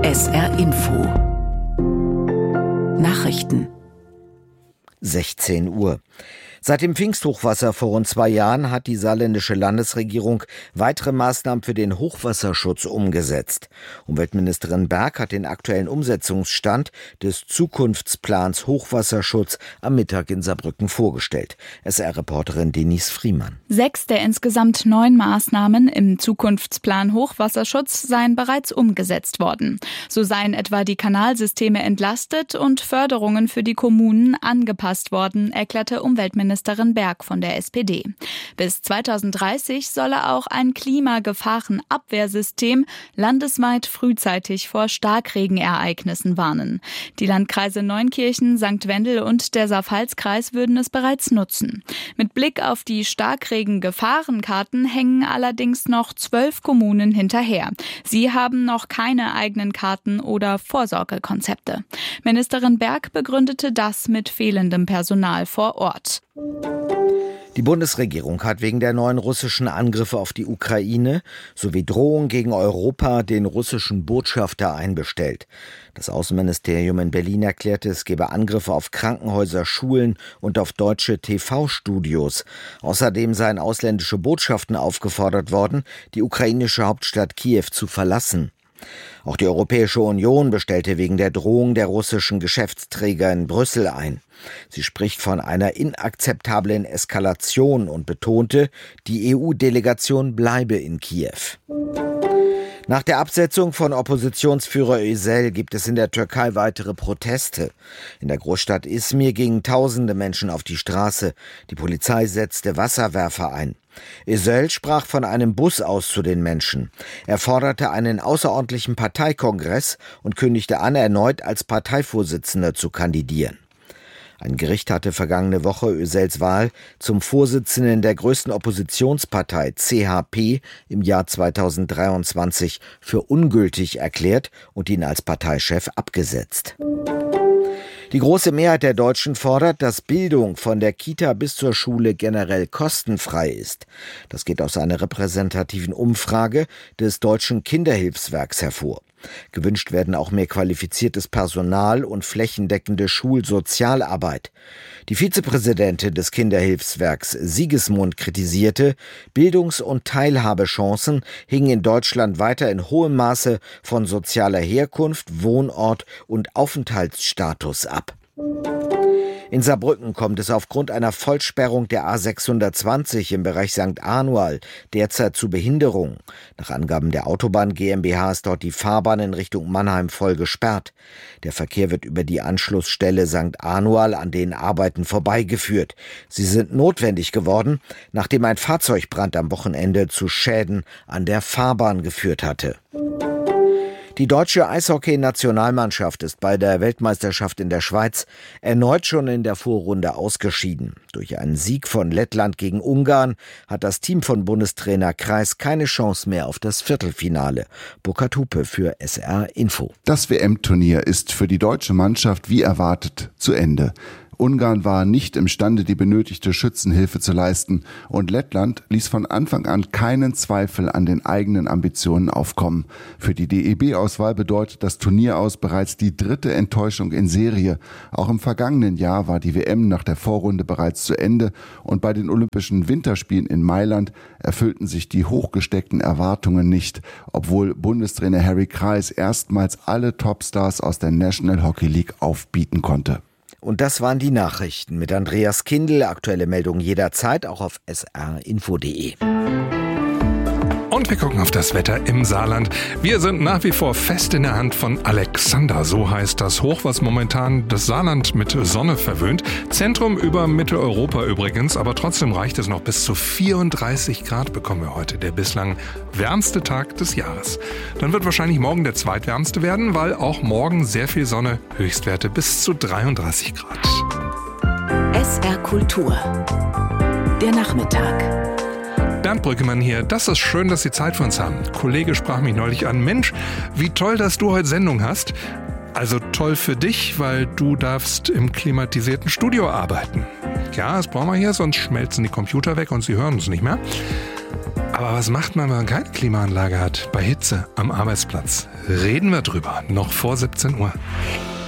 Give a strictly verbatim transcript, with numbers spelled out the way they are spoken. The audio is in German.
S R Info Nachrichten sechzehn Uhr. Seit dem Pfingsthochwasser vor rund zwei Jahren hat die saarländische Landesregierung weitere Maßnahmen für den Hochwasserschutz umgesetzt. Umweltministerin Berg hat den aktuellen Umsetzungsstand des Zukunftsplans Hochwasserschutz am Mittag in Saarbrücken vorgestellt. S R-Reporterin Denise Friemann. Sechs der insgesamt neun Maßnahmen im Zukunftsplan Hochwasserschutz seien bereits umgesetzt worden. So seien etwa die Kanalsysteme entlastet und Förderungen für die Kommunen angepasst worden, erklärte Umweltministerin Ministerin Berg von der S P D. Bis zweitausenddreißig solle auch ein Klimagefahrenabwehrsystem landesweit frühzeitig vor Starkregenereignissen warnen. Die Landkreise Neunkirchen, Sankt Wendel und der Saar-Pfalz-Kreis würden es bereits nutzen. Mit Blick auf die Starkregen-Gefahrenkarten hängen allerdings noch zwölf Kommunen hinterher. Sie haben noch keine eigenen Karten oder Vorsorgekonzepte. Ministerin Berg begründete das mit fehlendem Personal vor Ort. Die Bundesregierung hat wegen der neuen russischen Angriffe auf die Ukraine sowie Drohung gegen Europa den russischen Botschafter einbestellt. Das Außenministerium in Berlin erklärte, es gebe Angriffe auf Krankenhäuser, Schulen und auf deutsche T V-Studios. Außerdem seien ausländische Botschaften aufgefordert worden, die ukrainische Hauptstadt Kiew zu verlassen. Auch die Europäische Union bestellte wegen der Drohung der russischen Geschäftsträger in Brüssel ein. Sie spricht von einer inakzeptablen Eskalation und betonte, die E U-Delegation bleibe in Kiew. Nach der Absetzung von Oppositionsführer Özel gibt es in der Türkei weitere Proteste. In der Großstadt Izmir gingen tausende Menschen auf die Straße. Die Polizei setzte Wasserwerfer ein. Özel sprach von einem Bus aus zu den Menschen. Er forderte einen außerordentlichen Parteikongress und kündigte an, erneut als Parteivorsitzender zu kandidieren. Ein Gericht hatte vergangene Woche Özels Wahl zum Vorsitzenden der größten Oppositionspartei C H P im Jahr zweitausenddreiundzwanzig für ungültig erklärt und ihn als Parteichef abgesetzt. Die große Mehrheit der Deutschen fordert, dass Bildung von der Kita bis zur Schule generell kostenfrei ist. Das geht aus einer repräsentativen Umfrage des Deutschen Kinderhilfswerks hervor. Gewünscht werden auch mehr qualifiziertes Personal und flächendeckende Schulsozialarbeit. Die Vizepräsidentin des Kinderhilfswerks Siegesmund kritisierte, Bildungs- und Teilhabechancen hingen in Deutschland weiter in hohem Maße von sozialer Herkunft, Wohnort und Aufenthaltsstatus ab. In Saarbrücken kommt es aufgrund einer Vollsperrung der A sechshundertzwanzig im Bereich Sankt Anual derzeit zu Behinderungen. Nach Angaben der Autobahn GmbH ist dort die Fahrbahn in Richtung Mannheim voll gesperrt. Der Verkehr wird über die Anschlussstelle Sankt Anual an den Arbeiten vorbeigeführt. Sie sind notwendig geworden, nachdem ein Fahrzeugbrand am Wochenende zu Schäden an der Fahrbahn geführt hatte. Die deutsche Eishockey-Nationalmannschaft ist bei der Weltmeisterschaft in der Schweiz erneut schon in der Vorrunde ausgeschieden. Durch einen Sieg von Lettland gegen Ungarn hat das Team von Bundestrainer Kreis keine Chance mehr auf das Viertelfinale. Burkhard Hupe für S R Info. Das W M-Turnier ist für die deutsche Mannschaft wie erwartet zu Ende. Ungarn war nicht imstande, die benötigte Schützenhilfe zu leisten, und Lettland ließ von Anfang an keinen Zweifel an den eigenen Ambitionen aufkommen. Für die D E B-Auswahl bedeutet das Turnieraus bereits die dritte Enttäuschung in Serie. Auch im vergangenen Jahr war die W M nach der Vorrunde bereits zu Ende, und bei den Olympischen Winterspielen in Mailand erfüllten sich die hochgesteckten Erwartungen nicht, obwohl Bundestrainer Harry Kreis erstmals alle Topstars aus der National Hockey League aufbieten konnte. Und das waren die Nachrichten mit Andreas Kindl. Aktuelle Meldungen jederzeit auch auf s r info punkt d e. Und wir gucken auf das Wetter im Saarland. Wir sind nach wie vor fest in der Hand von Alexander. So heißt das Hoch, was momentan das Saarland mit Sonne verwöhnt. Zentrum über Mitteleuropa übrigens, aber trotzdem reicht es noch bis zu vierunddreißig Grad bekommen wir heute. Der bislang wärmste Tag des Jahres. Dann wird wahrscheinlich morgen der zweitwärmste werden, weil auch morgen sehr viel Sonne, Höchstwerte bis zu dreiunddreißig Grad. S R Kultur. Der Nachmittag. Bernd Brückemann hier. Das ist schön, dass Sie Zeit für uns haben. Ein Kollege sprach mich neulich an. Mensch, wie toll, dass du heute Sendung hast. Also toll für dich, weil du darfst im klimatisierten Studio arbeiten. Ja, das brauchen wir hier, sonst schmelzen die Computer weg und Sie hören uns nicht mehr. Aber was macht man, wenn man keine Klimaanlage hat? Bei Hitze am Arbeitsplatz. Reden wir drüber, noch vor siebzehn Uhr.